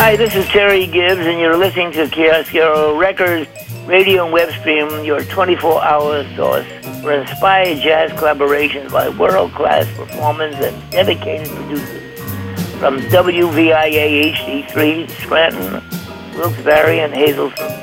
Hi, this is Terry Gibbs, and you're listening to Chiaroscuro Records radio and web stream, your 24-hour source for inspired jazz collaborations by world-class performers and dedicated producers from WVIA HD3, Scranton, Wilkes-Barre, and Hazelton.